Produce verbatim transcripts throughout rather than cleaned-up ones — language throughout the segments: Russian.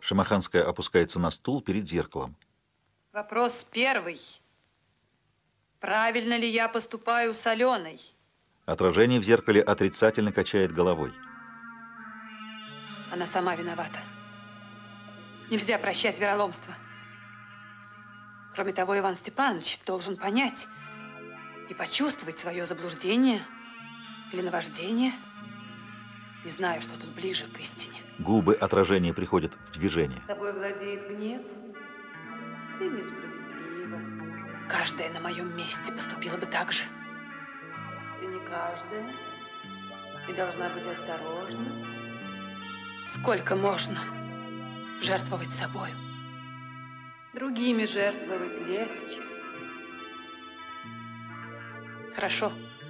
Шамаханская опускается на стул перед зеркалом. Вопрос первый. Правильно ли я поступаю с Аленой? Отражение в зеркале отрицательно качает головой. Она сама виновата. Нельзя прощать вероломство. Кроме того, Иван Степанович должен понять и почувствовать свое заблуждение или наваждение. Не знаю, что тут ближе к истине. Губы отражения приходят в движение. Тобой владеет гнев. Ты несправедлива. Каждая на моем месте поступила бы так же. Ты не каждая. И должна быть осторожна. Сколько можно жертвовать собой? Другими жертвовать легче. Хорошо.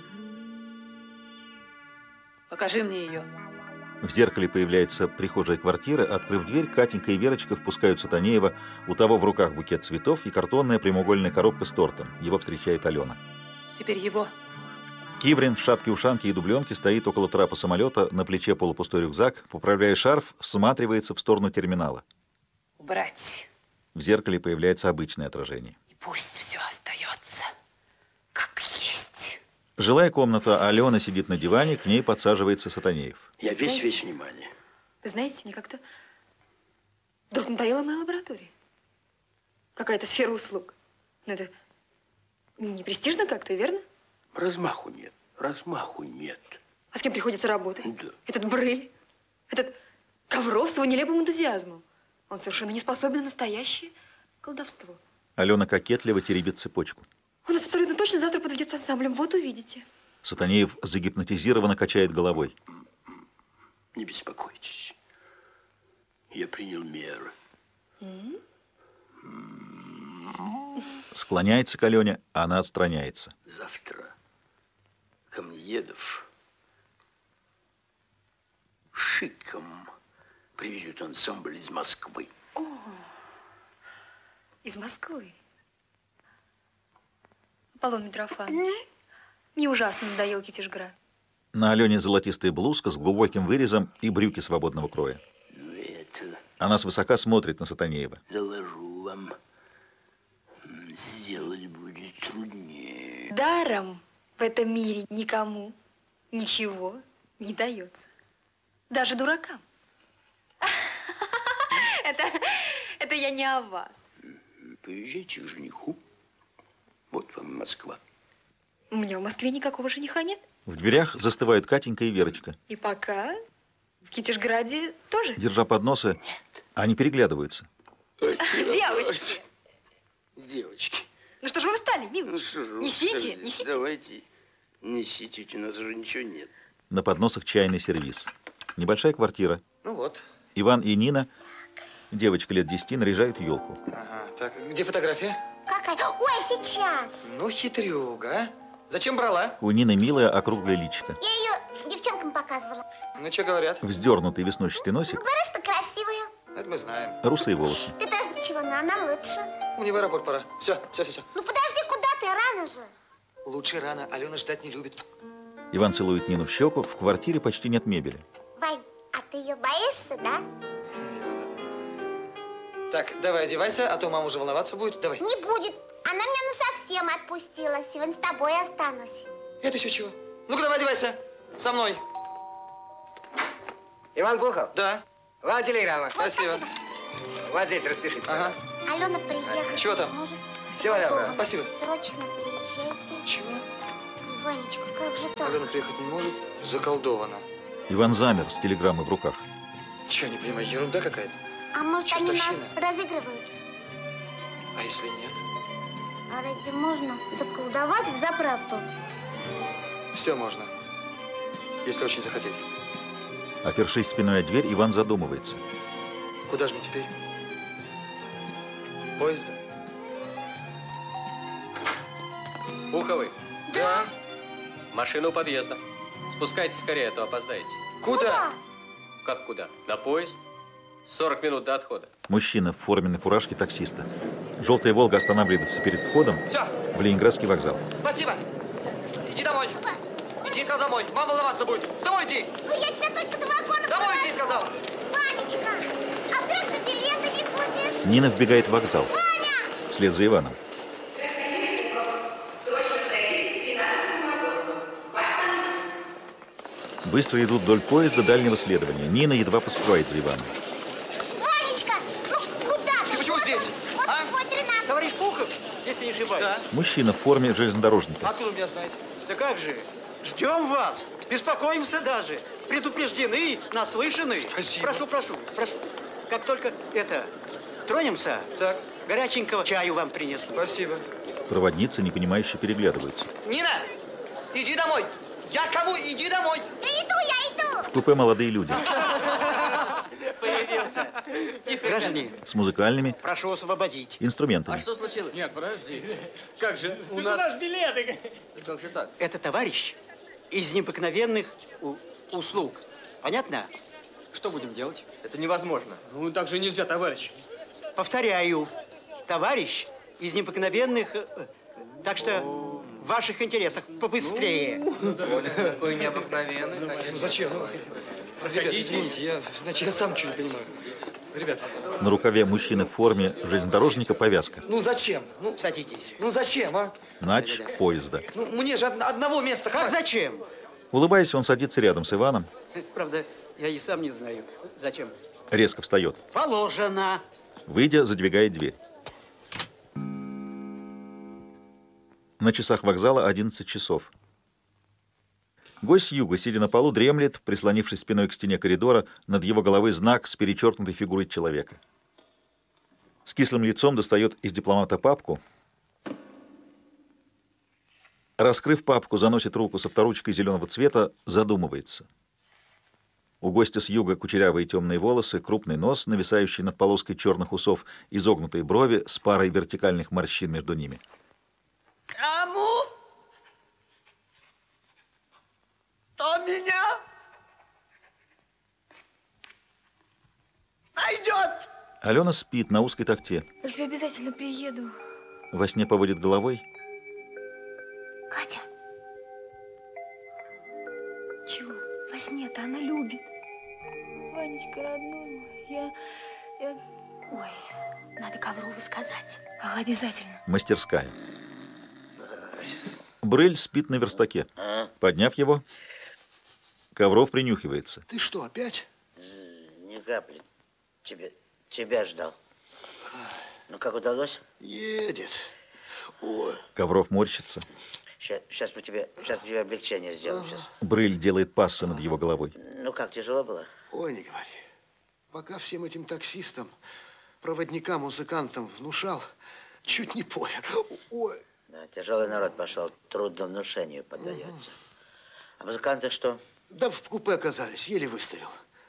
Покажи мне ее. В зеркале появляется прихожая квартиры. Открыв дверь, Катенька и Верочка впускают Сатанеева. У того в руках букет цветов и картонная прямоугольная коробка с тортом. Его встречает Алена. Теперь его. Киврин в шапке-ушанке и дубленке стоит около трапа самолета, на плече полупустой рюкзак. Поправляя шарф, всматривается в сторону терминала. Убрать. В зеркале появляется обычное отражение. И пусть все остается как есть. Жилая комната. Алена сидит на диване, к ней подсаживается Сатанеев. Я весь-весь внимание. Вы знаете, мне как-то вдруг надоела моя лаборатория. Какая-то сфера услуг. Ну, это не престижно как-то, верно? Размаху нет, размаху нет. А с кем приходится работать? Да. Этот Брыль, этот Ковров с его нелепым энтузиазмом. Он совершенно не способен на настоящее колдовство. Алена кокетливо теребит цепочку. У нас абсолютно точно завтра подведет с ансамблем. Вот увидите. Сатанеев загипнотизированно качает головой. Не беспокойтесь. Я принял меры. Mm-hmm. Склоняется к Алене, а она отстраняется. Завтра Камнеедов шиком привезет ансамбль из Москвы. О, из Москвы. Аполлон Митрофанович, мне ужасно надоел Китежград. На Алене золотистая блузка с глубоким вырезом и брюки свободного кроя. Ну, это... Она свысока смотрит на Сатанеева. Доложу вам, сделать будет труднее. Даром в этом мире никому ничего не дается. Даже дуракам. Это, это я не о вас. Поезжайте к жениху. Вот вам Москва. У меня в Москве никакого жениха нет. В дверях застывают Катенька и Верочка. И пока в Китежграде тоже. Держа подносы, они переглядываются. Девочки! Девочки. Ну что же вы встали, милочки? Ну что же вы Несите, встали? несите. Давайте, несите, ведь у нас уже ничего нет. На подносах чайный сервиз. Небольшая квартира. Ну вот. Иван и Нина, девочка лет десяти, наряжают елку. Ага, так, где фотография? Какая? Ой, сейчас. Ну, хитрюга, а? Зачем брала? У Нины милая округлая личико. Я ее девчонкам показывала. Ну, что говорят? Вздернутый веснущатый носик, Говорят, что красивая. Это мы знаем. русые волосы. Ты тоже ничего, но она лучше. Мне в аэропорт пора. Все, все, все, все. Ну, подожди, куда ты? Рано же. Лучше рано. Алена ждать не любит. Иван целует Нину в щеку. В квартире почти нет мебели. Вань, а ты ее боишься, да? Так, давай одевайся, а то мама уже волноваться будет. Давай. Не будет. Она меня насовсем отпустила. Сегодня с тобой останусь. Это еще чего? Ну-ка, давай одевайся. Со мной. Иван Пухов? Да. Вам телеграмма. Вот, Спасибо. спасибо. Вот здесь распишитесь. Ага. Алена приехала. Чего там? Может, Всего готова. доброго. Спасибо. Срочно приезжай ты. Чего? Ванечка, как же так? Алена приехать не может. Заколдована. Иван замер с телеграммой в руках. Чего, не понимаю, ерунда какая-то. А может, они нас Чертовщина. разыгрывают? А если нет? А разве можно заколдовать взаправду? Все можно. Если очень захотеть. Опершись спиной о дверь, Иван задумывается. Куда же мне теперь? Поездом? Пуховы, Да. машина у подъезда. Спускайтесь скорее, а то опоздаете. Куда? Как куда? На поезд. сорок минут до отхода. Мужчина в форменной фуражке таксиста. Желтая «Волга» останавливается перед входом Все. в Ленинградский вокзал. Спасибо. Иди домой. Иди, сказал, домой. Мама волноваться будет. Домой иди. Ну, я тебя только до вагона Домой провожу. иди, сказал. Ванечка, а вдруг ты билет Нина вбегает в вокзал. Вслед за Иваном. Быстро идут вдоль поезда дальнего следования. Нина едва поспевает за Иваном. Ванечка, ну куда ты? Ты почему Вот, здесь? Вот, А? вот тринадцать. Товарищ Пухов, если не ошибаюсь. Да. Мужчина в форме железнодорожника. Откуда вы меня знаете? Да как же? Ждем вас. Беспокоимся даже. Предупреждены, наслышаны. Спасибо. Прошу, прошу, прошу. Как только это, тронемся, так, горяченького чаю вам принесу. Спасибо. Проводницы, непонимающе, переглядываются. Нина, иди домой. Я кому? Иди домой. Да иду, я иду. В купе молодые люди. Появился. Граждане, С музыкальными прошу освободить. инструментами. Что случилось? Нет, подожди. Как же у нас... нас билеты. Как же так? Это товарищ из необыкновенных у- услуг. Понятно? Что будем делать? Это невозможно. Ну, так же нельзя, товарищ. Повторяю, товарищ из необыкновенных... э, Так что в ваших интересах побыстрее. Такой необыкновенный. Ну зачем? Ну, ребят, извините, я, значит, я сам ничего не понимаю. Ребят, На рукаве мужчины в форме железнодорожника повязка. ну зачем? Ну, Садитесь. ну зачем, а? Нач поезда. Ну, мне же од- одного места Как хватит. зачем? Улыбаясь, он садится рядом с Иваном, Правда, я и сам не знаю. Зачем? резко встает. Положено. Выйдя, задвигает дверь. На часах вокзала одиннадцать часов. Гость с юга, сидя на полу, дремлет, прислонившись спиной к стене коридора, над его головой знак с перечеркнутой фигурой человека. С кислым лицом достает из дипломата папку. Раскрыв папку, заносит руку со авторучкой зеленого цвета, задумывается. У гостя с юга кучерявые темные волосы, крупный нос, нависающий над полоской черных усов, изогнутые брови с парой вертикальных морщин между ними. Кому? Кто меня найдет? Алена спит на узкой тахте. Я тебе обязательно приеду. Во сне поводит головой. Катя. Чего? Во сне-то она любит. Ванечка, родной мой, я... я... Ой, надо Коврову сказать. Ага, обязательно. Мастерская. Брыль спит на верстаке. Подняв его, Ковров принюхивается. Ты что, опять? Ни капли. Тебе, тебя ждал. Ну, как удалось? Едет. Ой. Ковров морщится. Сейчас, сейчас мы тебе, сейчас мы тебе облегчение сделаем. Сейчас. Брыль делает пассы над его головой. Ну, как, тяжело было? Ой, не говори. Пока всем этим таксистам, проводникам, музыкантам внушал, чуть не помер. Ой. Да, тяжелый народ пошел, трудно внушению поддается. Угу. А музыканты что? Да в купе оказались, еле выставил.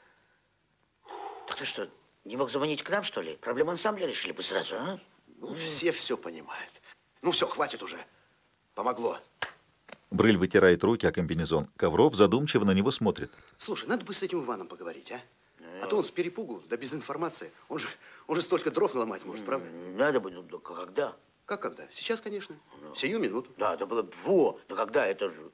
Так ты что, не мог звонить к нам, что ли? Проблему ансамбля решили бы сразу, а? Ну, все все понимают. Ну, все, хватит уже. Помогло. Брыль вытирает руки о комбинезон. Ковров задумчиво на него смотрит. Слушай, надо бы с этим Иваном поговорить, а? А то он с перепугу, да без информации. Он же, он же столько дров наломать может, правда? Надо бы, ну, когда? Как когда? Сейчас, конечно. Сию минуту. Да, это было бы, во, да когда, это же...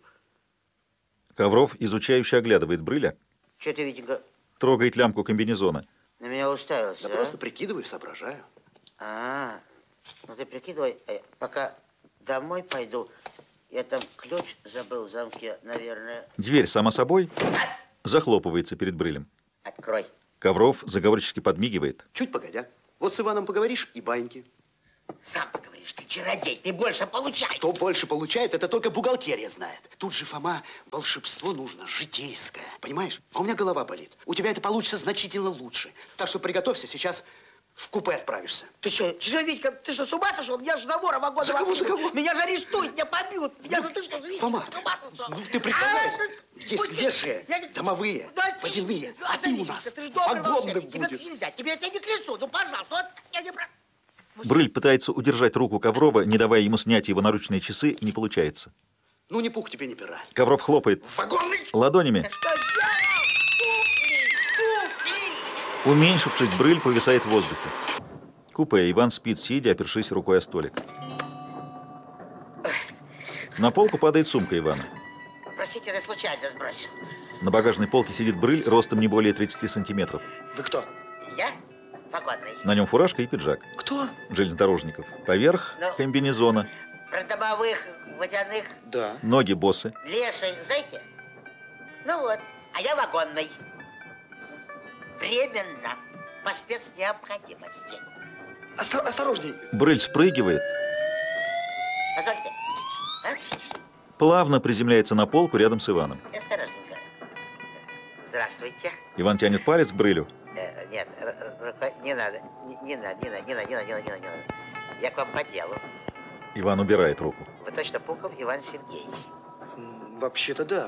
Ковров изучающе оглядывает Брыля. Че ты, Витенька? Трогает лямку комбинезона. На меня уставился, Да а? просто прикидываю, соображаю. А, ну ты прикидывай, а я пока домой пойду, я там ключ забыл в замке, наверное. Дверь, само собой, захлопывается перед Брылем. Открой. Ковров заговорчески подмигивает. Чуть погодя. Вот с Иваном поговоришь и баньки. Сам поговоришь, ты чародей, ты больше получай. Кто больше получает, это только бухгалтерия знает. Тут же, Фома, волшебство нужно житейское. Понимаешь? А у меня голова болит. У тебя это получится значительно лучше. Так что приготовься, сейчас в купе отправишься. Ты что, что, Витька, ты что, с ума сошел? Я же на вора вагон. За кого, за кого? Меня же арестуют, меня побьют. Меня же, ты что, Витька, Фома, с ума сошел? ну ты представляешь, А, есть ну, лешие, я не- домовые, Ну, водяные, ну, а ты у остановись, нас ты же добрый вагонным волшебник, тебе будешь. это нельзя, тебе это не к лицу, ну, пожалуйста, вот я не... про- Брыль пытается удержать руку Коврова, не давая ему снять его наручные часы, не получается. Ну, ни пух тебе, ни пера. Ковров хлопает Вагонный! ладонями. Что делал? Туфли! Туфли! Уменьшившись, Брыль повисает в воздухе. Купе. Иван спит, сидя, опершись рукой о столик. На полку падает сумка Ивана. Простите, я случайно сбросил. На багажной полке сидит Брыль ростом не более тридцати сантиметров. Вы кто? Я? Погодный. На нем фуражка и пиджак. Кто? Железнодорожников. Поверх Ну. комбинезона. Продомовых, водяных. Да. Ноги боссы. Леший, знаете? Ну вот, а я вагонный. Временно, по спецнеобходимости. Остро- осторожней. Брыль спрыгивает, Позвольте. А? плавно приземляется на полку рядом с Иваном. Осторожненько. Здравствуйте. Иван тянет палец к Брылю. Э, нет, р- р- рука- не надо. Не, не надо, не надо, не надо, не надо, не надо, не надо, не надо. Я к вам по делу. Иван убирает руку. Вы точно Пухов Иван Сергеевич. М, Вообще-то да.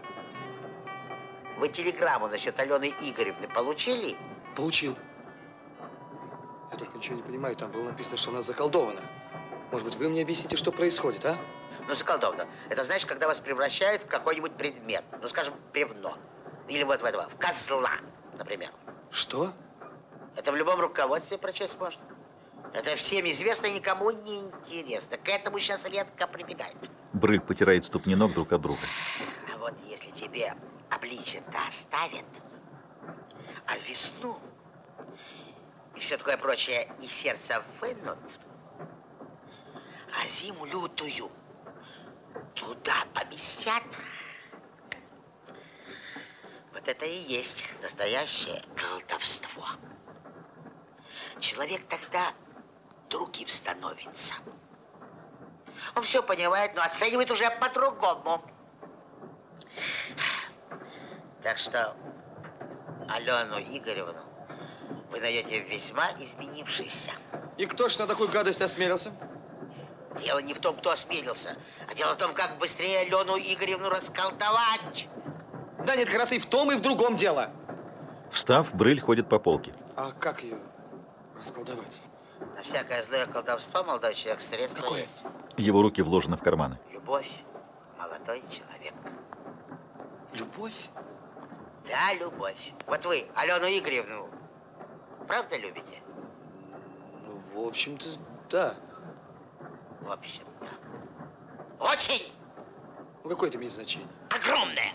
Вы телеграмму насчет Алены Игоревны получили? Получил. Я только ничего не понимаю, там было написано, что она заколдована. Может быть, вы мне объясните, что происходит, а? Ну, заколдовано. Это значит, когда вас превращают в какой-нибудь предмет. Ну, скажем, бревно. Или вот в этого, в козла, например. Что? Это в любом руководстве прочесть можно. Это всем известно и никому не интересно. К этому сейчас редко прибегают. Брыль потирает ступни ног друг от друга. А вот если тебе обличие-то оставят, а весну и все такое прочее из сердца вынут, а зиму лютую туда поместят, вот это и есть настоящее колдовство. Человек тогда другим становится. Он все понимает, но оценивает уже по-другому. Так что Алену Игоревну вы найдете весьма изменившейся. И кто ж на такую гадость осмелился? Дело не в том, кто осмелился, а дело в том, как быстрее Алену Игоревну расколдовать. Да нет, как раз и в том, и в другом дело. Встав, Брыль ходит по полке. А как ее расколдовать? На всякое злое колдовство, молодой человек, средства Какое? есть. Его руки вложены в карманы. Любовь, молодой человек. Любовь? Да, любовь. Вот вы Алену Игоревну правда любите? Ну, в общем-то, да. В общем-то. Очень Ну, какое это имеет значение? огромное.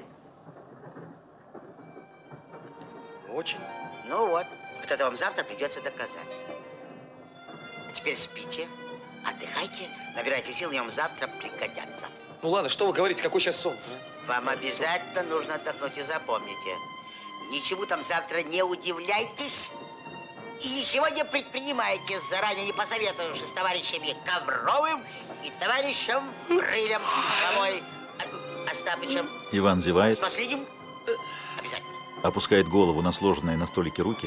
Очень. Ну вот, вот это вам завтра придется доказать. А теперь спите, отдыхайте, набирайте сил, и вам завтра пригодятся. Ну ладно, что вы говорите, какой сейчас сон? А? Вам обязательно нужно отдохнуть, и запомните. Ничему там завтра не удивляйтесь и ничего не предпринимайте, заранее не посоветовавшись с товарищами Ковровым и товарищем Брылем, Фомой А- Остапычем. Иван зевает, С последним э, обязательно. опускает голову на сложенные на столике руки.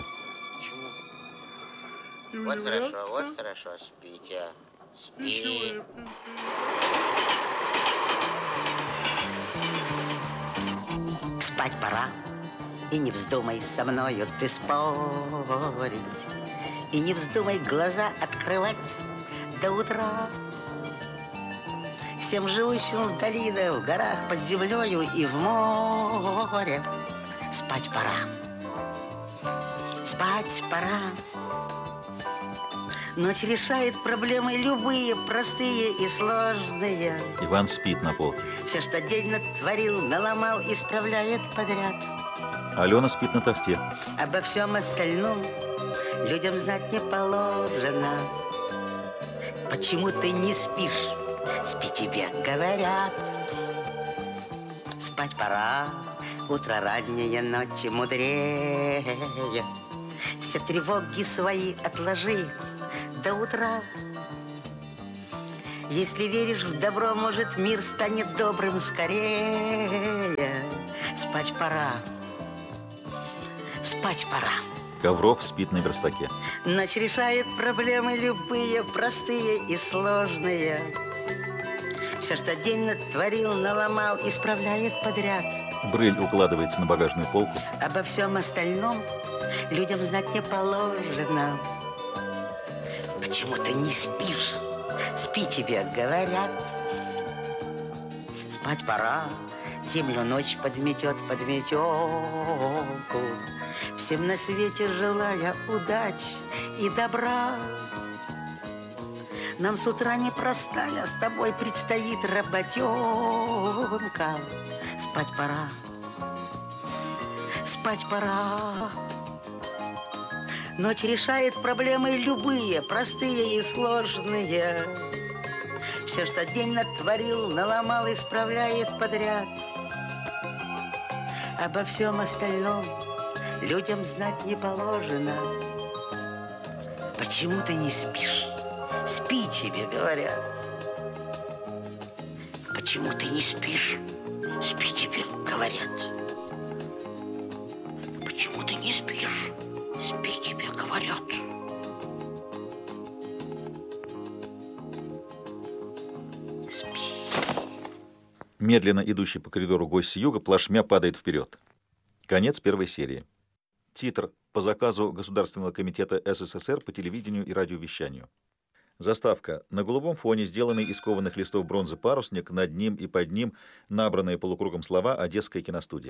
Вот хорошо, вот хорошо, спите. Спи. Спать пора, и не вздумай со мною ты спорить, и не вздумай глаза открывать до утра. Всем живущим в долинах, в горах, под землею и в море спать пора. Спать пора. Ночь решает проблемы любые, простые и сложные. Иван спит на полке. Все, что день натворил, наломал, исправляет подряд. Алена спит на тахте. Обо всем остальном людям знать не положено. Почему ты не спишь? Спи, тебе говорят. Спать пора, утро раннее, ночи мудрее. Все тревоги свои отложи до утра. Если веришь в добро, может, мир станет добрым скорее. Спать пора. Спать пора. Ковров спит на верстаке. Ночь решает проблемы любые, простые и сложные. Все, что день натворил, наломал, исправляет подряд. Брыль укладывается на багажную полку. Обо всем остальном людям знать не положено. Почему ты не спишь? Спи, тебе говорят. Спать пора. Землю ночь подметет, подметет. Всем на свете желая удач и добра. Нам с утра непростая с тобой предстоит работенка. Спать пора. Спать пора. Ночь решает проблемы любые, простые и сложные. Все, что день натворил, наломал, исправляет подряд. Обо всем остальном людям знать не положено. Почему ты не спишь? Спи, тебе говорят. Почему ты не спишь? Спи, тебе говорят. Почему ты не спишь? Спи, тебе говорят. Спи. Медленно идущий по коридору гость с юга плашмя падает вперед. Конец первой серии. Титр по заказу Государственного комитета СССР по телевидению и радиовещанию. Заставка. На голубом фоне сделанный из кованых листов бронзы парусник, над ним и под ним набранные полукругом слова «Одесская киностудия».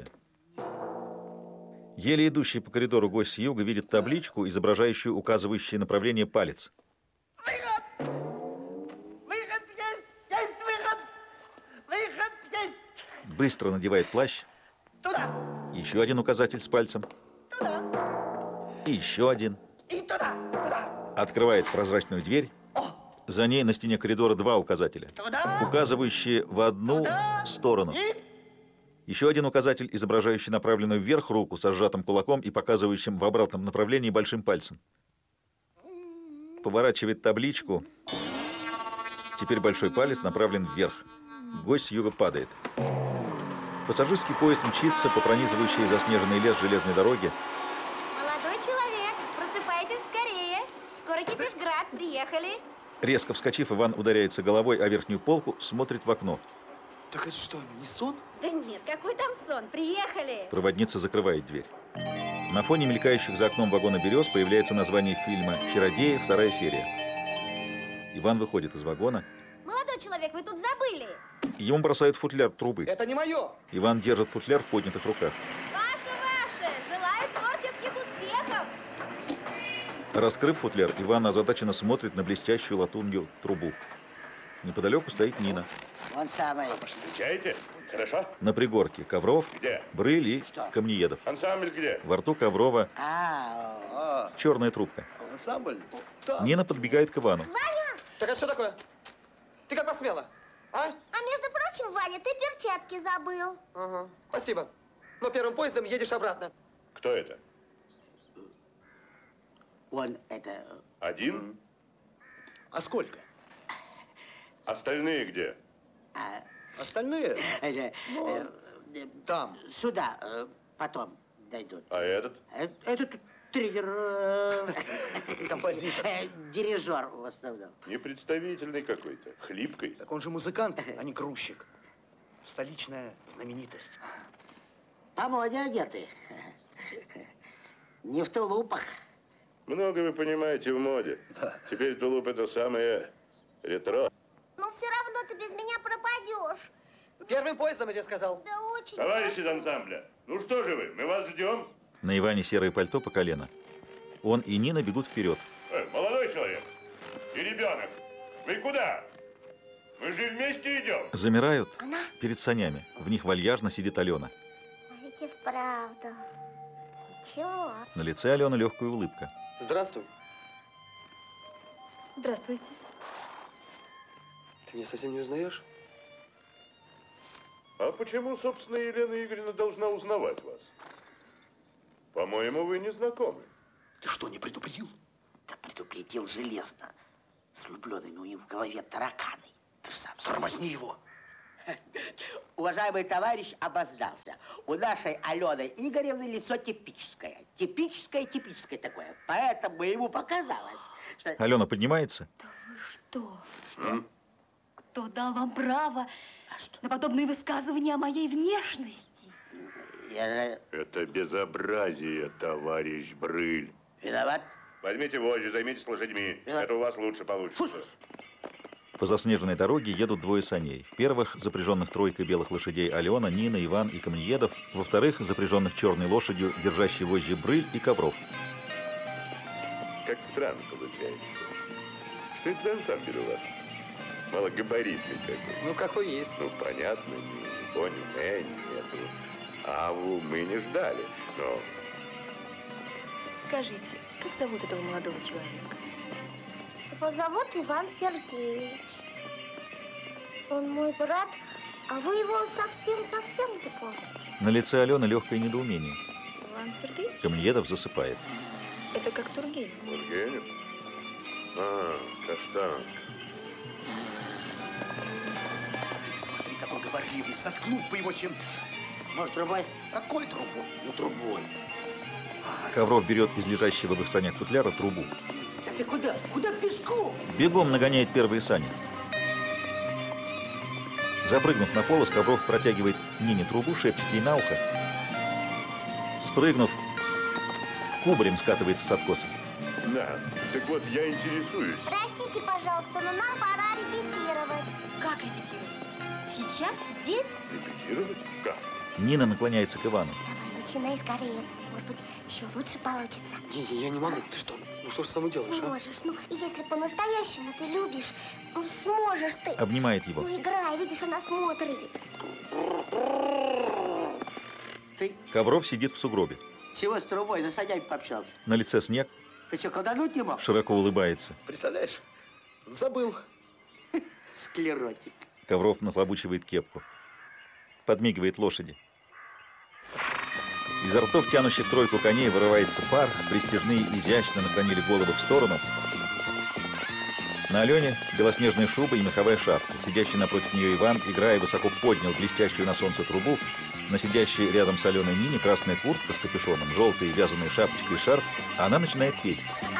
Еле идущий по коридору гость с юга видит табличку, изображающую указывающий направление палец. Выход! Выход есть! Есть выход! Выход есть! Быстро надевает плащ. Туда! Еще один указатель с пальцем. Туда! И еще один. И туда! Туда! Открывает прозрачную дверь. За ней на стене коридора два указателя, Туда! указывающие в одну Туда! сторону. И... Еще один указатель, изображающий направленную вверх руку со сжатым кулаком и показывающим в обратном направлении большим пальцем. Поворачивает табличку. Теперь большой палец направлен вверх. Гость с юга падает. Пассажирский поезд мчится по пронизывающей заснеженный лес железной дороги. Молодой человек, просыпайтесь скорее. Скоро Китежград, приехали. Резко вскочив, Иван ударяется головой о верхнюю полку, смотрит в окно. Так это что, не сон? Да нет, какой там сон, приехали. Проводница закрывает дверь. На фоне мелькающих за окном вагона берез появляется название фильма «Чародеи», вторая серия. Иван выходит из вагона. Молодой человек, вы тут забыли. Ему бросают футляр трубы. Это не мое. Иван держит футляр в поднятых руках. Ваше, ваше, желаю творческих успехов. Раскрыв футляр, Иван озадаченно смотрит на блестящую латунью трубу. Неподалеку стоит Нина. Он самый. Встречаете? Хорошо? На пригорке Ковров, Где? Брыль и Что? Камнеедов. Ансамбль где? Во рту Коврова А, о, черная трубка. Ансамбль? Нина подбегает к Ивану. Так это что такое? Ты как посмела? А? А между прочим, Ваня, ты перчатки забыл. Ага. Спасибо. Но первым поездом едешь обратно. Кто это? он это... Один? А сколько? Остальные где? а, Остальные? это, э, э, Там. Сюда э, потом дойдут. А этот? Э, Этот тренер... э, Композитор. э, Дирижер в основном. Непредставительный какой-то. Хлипкой. Так он же музыкант, а не грузчик. Столичная знаменитость. По моде одеты. Не в тулупах. Много вы понимаете в моде. Теперь тулуп это самое ретро. Ну, все равно ты без меня пропадешь. Первым поездом, я тебе сказал. Да очень. Товарищи из ансамбля, ну что же вы, мы вас ждем. На Иване серое пальто по колено. Он и Нина бегут вперед. Э, молодой человек и ребенок, вы куда? Мы же вместе идем. Замирают Она? перед санями. В них вальяжно сидит Алена. А ведь и вправду. Ничего. На лице Алены легкая улыбка. Здравствуй. Здравствуйте. Ты меня совсем не узнаешь? А почему, собственно, Елена Игоревна должна узнавать вас? По-моему, вы не знакомы. Ты что, не предупредил? Да предупредил железно. С влюбленными у них в голове тараканы. Ты ж сам Тормозни его. Уважаемый товарищ обоздался. У нашей Алены Игоревны лицо типическое. Типическое, типическое такое. Поэтому ему показалось, что... Алена поднимается. Да вы что? Что? Кто дал вам право на подобные высказывания о моей внешности? Я Это безобразие, товарищ Брыль. виноват. Возьмите вожжи, займитесь лошадьми. Виноват. Это у вас лучше получится. По заснеженной дороге едут двое саней. В первых, запряженных тройкой белых лошадей, Алена, Нина, Иван и Камнеедов. Во вторых, запряженных черной лошадью, держащий вожжи Брыль и Ковров. Как странно получается. Что это за ансамбль у вас? Малогабаритный какой. Ну, какой есть. Ну, понятно, ни Бонни, Мэнни нету. Аву мы не ждали, но... Скажите, как зовут этого молодого человека? Его зовут Иван Сергеевич. Он мой брат, а вы его совсем-совсем не помните. На лице Алены легкое недоумение. Иван Сергеевич? Камнеедов засыпает. Это как Тургенев. Тургенев? А, Каштан. Смотри, какой говорливый. Заткнуть бы его чем-то. Может, трубой? Какой трубой? Ну, трубой. Ковров берет из лежащего в их санях футляра трубу. Ты куда? Куда пешком? Бегом нагоняет первые сани. Запрыгнув на полос, Ковров протягивает Нине трубу, шепчет ей на ухо. Спрыгнув, кубарем скатывается с откоса. Да, так вот, я интересуюсь. Простите, пожалуйста, но нам пора репетировать. Как репетировать? Сейчас? Здесь? Репетировать? Как? Нина наклоняется к Ивану. Давай, начинай скорее. Может быть, еще лучше получится. Не, не, я не могу. Ты что? Ну что ж со мной делаешь, а? Сможешь. Ну, если по-настоящему ты любишь, ну, сможешь ты. Обнимает его. Ну, играй, видишь, она смотрит. Ты Ковров сидит в сугробе. чего с трубой? За санями пообщался. На лице снег, Ты что, колдануть не мог? широко улыбается. Представляешь? Забыл. Склеротик. Ковров нахлобучивает кепку. Подмигивает лошади. Изо ртов, тянущих тройку коней, вырывается пар. Пристяжные изящно наклонили голову в сторону. На Алене белоснежная шуба и меховая шапка. Сидящий напротив нее Иван, играя, высоко поднял блестящую на солнце трубу. На сидящей рядом с Аленой Нине красная куртка с капюшоном, желтые вязаные шапочки и шарф. А она начинает петь.